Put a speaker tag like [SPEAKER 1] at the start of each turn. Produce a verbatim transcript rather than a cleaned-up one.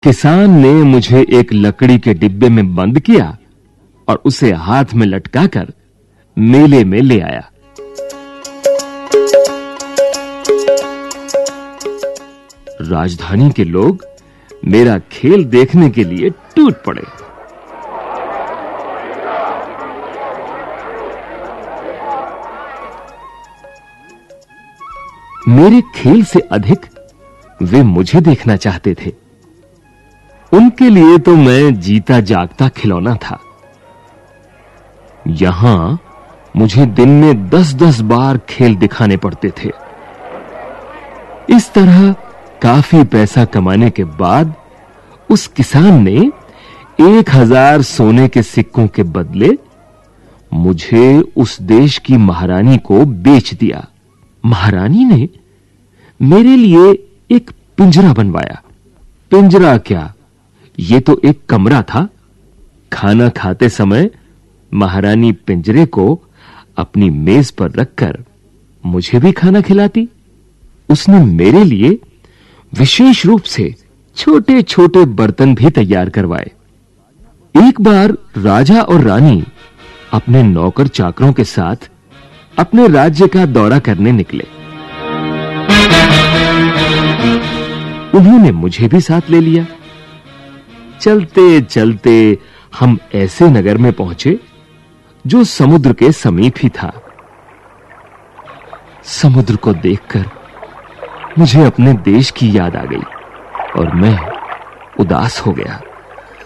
[SPEAKER 1] किसान ने मुझे एक लकड़ी के डिब्बे में बंद किया और उसे हाथ में लटकाकर मेले में ले आया। राजधानी के लोग मेरा खेल देखने के लिए टूट पड़े। मेरे खेल से अधिक वे मुझे देखना चाहते थे। उनके लिए तो मैं जीता जागता खिलौना था। यहां मुझे दिन में दस दस बार खेल दिखाने पड़ते थे। इस तरह काफी पैसा कमाने के बाद उस किसान ने एक हजार सोने के सिक्कों के बदले मुझे उस देश की महारानी को बेच दिया। महारानी ने मेरे लिए एक पिंजरा बनवाया। पिंजरा क्या, ये तो एक कमरा था। खाना खाते समय महारानी पिंजरे को अपनी मेज पर रखकर मुझे भी खाना खिलाती। उसने मेरे लिए विशेष रूप से छोटे-छोटे बर्तन भी तैयार करवाए। एक बार राजा और रानी अपने नौकर चाकरों के साथ अपने राज्य का दौरा करने निकले। उन्होंने मुझे भी साथ ले लिया। चलते चलते हम ऐसे नगर में पहुंचे जो समुद्र के समीप ही था। समुद्र को देखकर मुझे अपने देश की याद आ गई और मैं उदास हो गया।